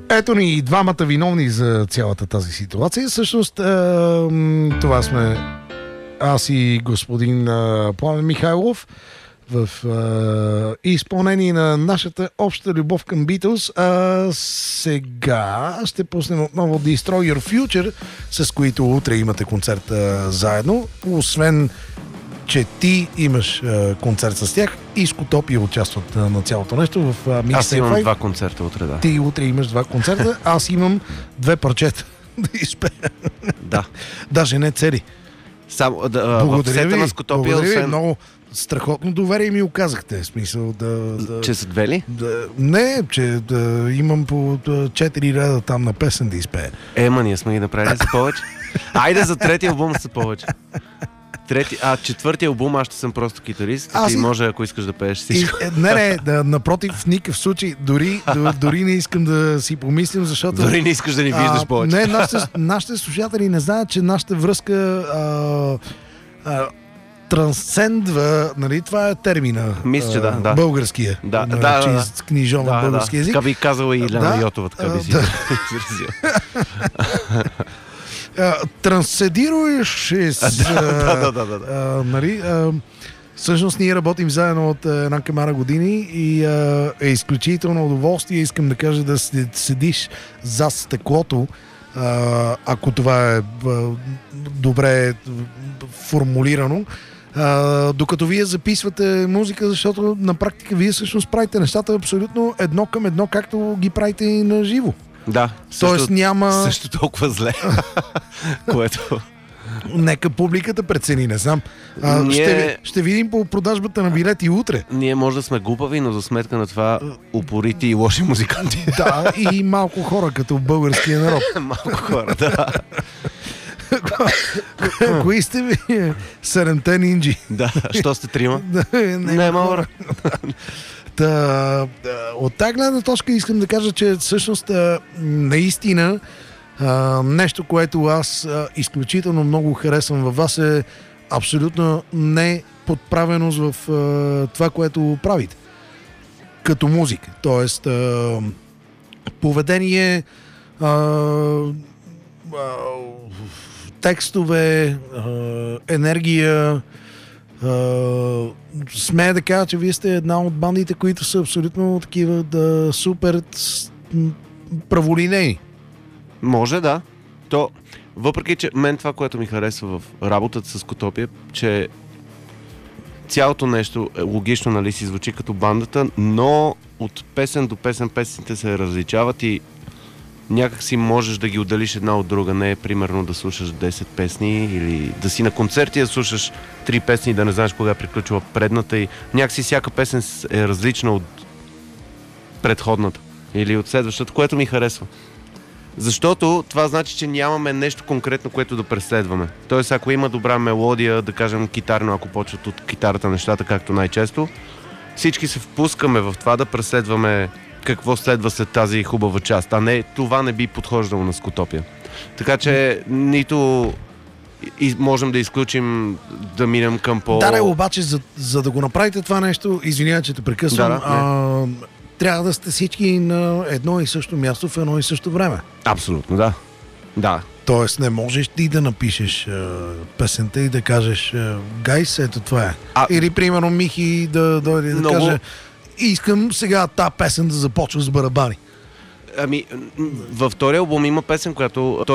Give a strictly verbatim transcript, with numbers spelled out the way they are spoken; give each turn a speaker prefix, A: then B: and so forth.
A: Ето ни и двамата виновни за цялата тази ситуация. Всъщност, е, това сме аз и господин е, Пламен Михайлов в е, изпълнение на нашата обща любов към Beatles. А сега ще пуснем отново Destroy Your Future, с които утре имате концерт е, заедно. Освен че ти имаш е, концерт с тях и Скутопия участват е, на цялото нещо в е, Mixtape.
B: Аз имам два концерта утре, да.
A: Ти утре имаш два концерта, аз имам две парчета да изпея.
B: Да.
A: Даже не цели.
B: Само, да,
A: благодаря
B: в сета
A: ви,
B: на Скутопия,
A: благодаря
B: освен...
A: ви, много страхотно доверие ми оказахте. Смисъл да... да
B: че са две ли?
A: Да, не, че да имам по четири реда там на песен да изпея.
B: Ема, ние сме ги направили за повече. Айде за третия албум са повече. Трети, а четвъртия албум аз ще съм просто китарист. Аз и може, ако искаш да пееш всичко.
A: И, е, не, не, да, напротив, в никакъв случай. Дори, до, дори не искам да си помислим, защото...
B: Дори не искаш да ни виждаш повече.
A: Не, нашите, нашите слушатели не знаят, че нашата връзка а, а, трансцендва, нали, това е термина.
B: Мисля, че да, да.
A: Българския.
B: Да,
A: на,
B: да,
A: че
B: да.
A: Книжон на
B: да,
A: български
B: да.
A: език.
B: Така би казала и Лена
A: да,
B: Йотова, така би си
A: да.
B: изразила.
A: Трансцедируеш с...
B: да, да, да, да.
A: Нали, а, всъщност ние работим заедно от а, една камара години и а, е изключително удоволствие. Искам да кажа да седиш зад стъклото, а, ако това е а, добре формулирано, а, докато вие записвате музика, защото на практика вие всъщност правите нещата абсолютно едно към едно, както ги правите и на живо.
B: Да,
A: Тоест
B: също,
A: няма...
B: също толкова зле, което...
A: Нека публиката прецени, не знам. А,
B: Ние...
A: ще, ще видим по продажбата на билети утре.
B: Ние може да сме глупави, но за сметка на това упорити и лоши музиканти.
A: Да, и малко хора, като българския народ.
B: Малко хора, да.
A: Кои сте ви? Седемте нинджи.
B: Да, що сте трима?
A: не,
B: не хора.
A: Та, от тази гледна точка искам да кажа, че всъщност наистина нещо, което аз изключително много харесвам във вас, е абсолютно не подправеност в това, което правите. Като музика. Тоест поведение, текстове, енергия. Uh, смея да кажа, че вие сте една от бандите, които са абсолютно такива да супер праволинейни.
B: Може, да. То, въпреки, че мен това, което ми харесва в работата с Скутопия, че цялото нещо е логично, нали, си звучи като бандата, но от песен до песен песните се различават и някак си можеш да ги отделиш една от друга. Не е примерно да слушаш десет песни или да си на концерти да слушаш три песни и да не знаеш кога е приключила предната и някак си всяка песен е различна от предходната или от следващата, което ми харесва. Защото това значи, че нямаме нещо конкретно, което да преследваме. Тоест, ако има добра мелодия, да кажем китарно, ако почват от китарата нещата, както най-често, всички се впускаме в това да преследваме какво следва след тази хубава част, а не, това не би подхождало на Скутопия. Така че нито и можем да изключим да минем към по...
A: Да, не, обаче, за, за да го направите това нещо, извинявай, че те прекъсвам,
B: да, да,
A: а, трябва да сте всички на едно и също място в едно и също време.
B: Абсолютно, да. Да.
A: Тоест не можеш ти да напишеш а, песента и да кажеш гайс, ето това е.
B: А...
A: Или примерно Михи да дойде да
B: Много...
A: каже искам сега тази песен да започва с барабани.
B: Ами, във втория албум има песен, която